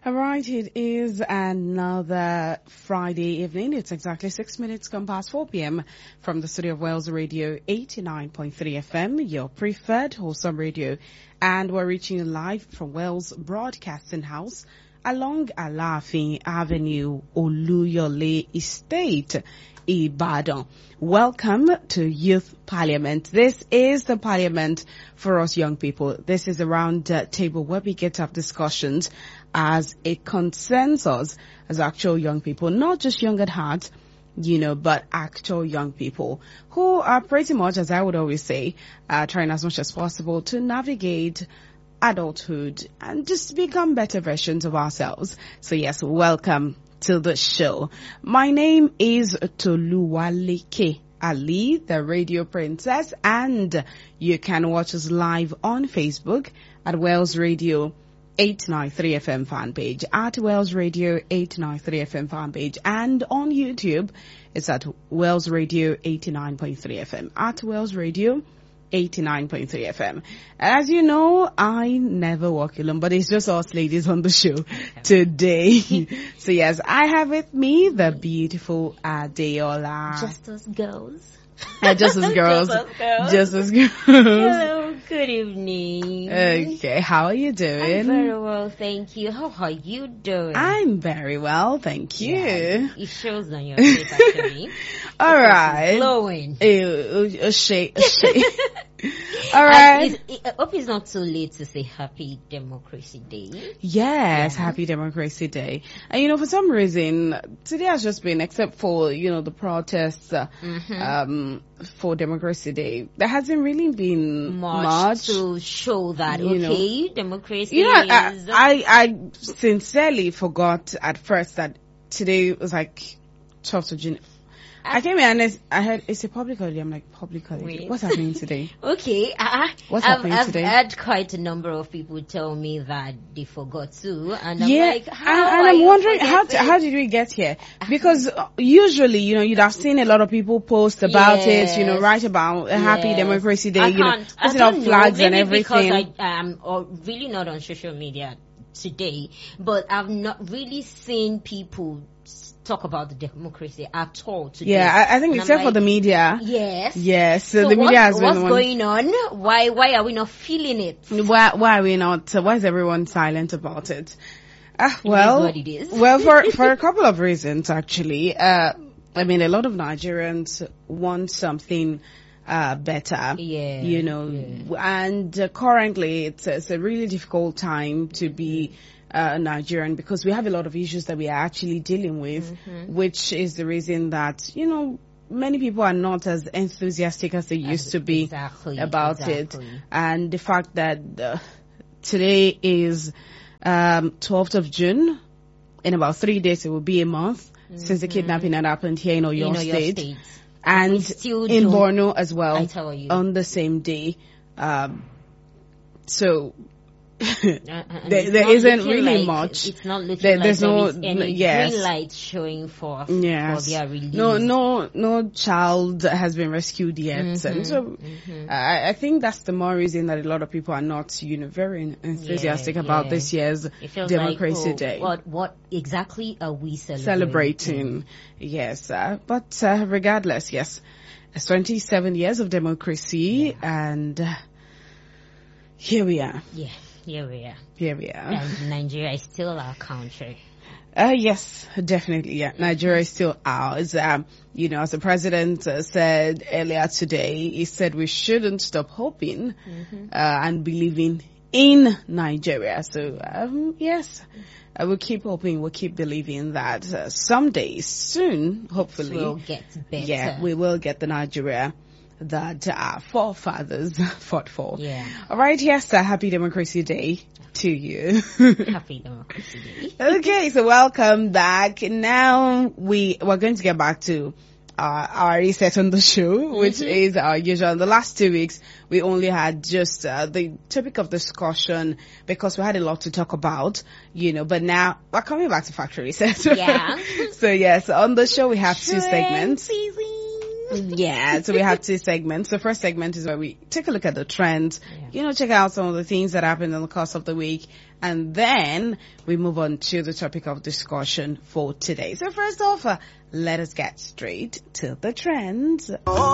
All right, it is another Friday evening. It's exactly 6 minutes gone past 4 p.m. from the studio of Wales Radio 89.3 FM, your preferred wholesome radio. And we're reaching you live from Wales Broadcasting House along Alafin Avenue, Oluyole Estate, Ibadan. Welcome to Youth Parliament. This is the parliament for us young people. This is a round table where we get to have discussions as it concerns us as actual young people, not just young at heart, but actual young people who are pretty much, as I would always say, trying as much as possible to navigate adulthood and just become better versions of ourselves. So yes, welcome to the show. My name is Toluwaleke Ali, the Radio Princess, and you can watch us live on Facebook at Wales Radio 893 FM fan page, at Wales Radio 893 FM fan page, and on YouTube it's at Wales Radio 89.3 FM, at Wales Radio 89.3 FM. As you know, I never walk alone, but it's just us ladies on the show today. So yes, I have with me the beautiful Adeola. Just us girls. Just as girls. Just as girls. Hello, good evening. Okay, how are you doing? I'm very well, thank you. How are you doing? I'm very well, thank you. Yeah, it shows on your face, actually. All right. Glowing. A shake. All right. I hope it's not too late to say Happy Democracy Day. Yes, Happy Democracy Day. And for some reason, today has just been, except for, the protests for Democracy Day, there hasn't really been much to show that, democracy is... I sincerely forgot at first that today was like 12th of June. I came here and I heard it's a public holiday. I'm like, public holiday? Wait. What's happening today? Okay. What's happening today? I've had quite a number of people tell me that they forgot too. And I'm like, and I'm wondering, how did we get here? Because usually, you'd have seen a lot of people post about it, write about a Happy Democracy Day, posting up flags and everything. Because I'm really not on social media today, but I've not really seen people talk about the democracy at all today. Yeah, I think except for the media. Yes. Yes. So the media has been what's going on? Why are we not feeling it? Why are we not? Why is everyone silent about it? Well, it is what it is. Well, for a couple of reasons actually. A lot of Nigerians want something better. And currently it's a really difficult time to be Nigerian, because we have a lot of issues that we are actually dealing with, which is the reason that, many people are not as enthusiastic as they used to be about it. And the fact that today is 12th of June, in about 3 days it will be a month since the kidnapping had happened here in Oyo State. And in Borno as well, I tell you, on the same day. So there isn't really much. It's not looking there's like no any green light showing for their release. No child has been rescued yet, and so I think that's the more reason that a lot of people are not, very enthusiastic about this year's Democracy Day. What exactly are we celebrating? Yes, but regardless, yes, it's 27 years of democracy, and here we are. Yeah. Here we are. And Nigeria is still our country. Yes, definitely. Yeah, Nigeria is still ours. As the president said earlier today, he said we shouldn't stop hoping and believing in Nigeria. So, yes, we'll keep hoping, we'll keep believing that someday, soon, hopefully, we'll get better. Yeah, we will get the Nigeria that our forefathers fought for. Yeah. All right, yes, Happy Democracy Day to you. Happy Democracy Day. Okay, so welcome back. Now we're going to get back to our reset on the show, which is our usual. In the last 2 weeks, we only had just the topic of discussion because we had a lot to talk about, but now we're coming back to factory reset. Yeah. So yes, on the show we have two segments. Yeah, so we have two segments. The first segment is where we take a look at the trends, check out some of the things that happened in the course of the week, and then we move on to the topic of discussion for today. So first off, let us get straight to the trends.